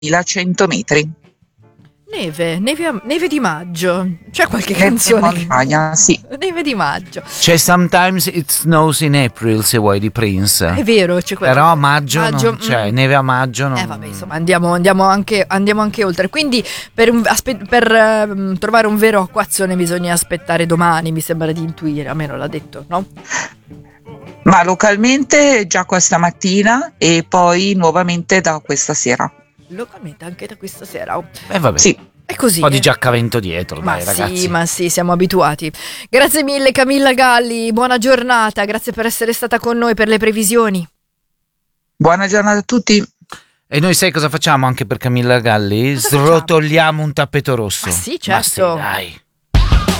2100 metri. Neve di maggio. C'è qualche Neve canzone? montagna, sì. Neve di maggio. C'è Sometimes It Snows in April, se vuoi, di Prince. È vero, c'è Però a maggio non c'è, neve a maggio non... Vabbè, insomma, andiamo anche oltre. Quindi per trovare un vero acquazzone bisogna aspettare domani, mi sembra di intuire, almeno l'ha detto, no? Ma localmente già questa mattina e poi nuovamente da questa sera. Localmente anche da questa sera. Vabbè. Sì. È così. Un po' di giaccavento dietro, dai, ragazzi. Ma sì, siamo abituati. Grazie mille Camilla Galli, buona giornata, grazie per essere stata con noi per le previsioni. Buona giornata a tutti. E noi sai cosa facciamo anche per Camilla Galli? Cosa Srotoliamo un tappeto rosso. Ah, sì, certo. Ma sì, dai.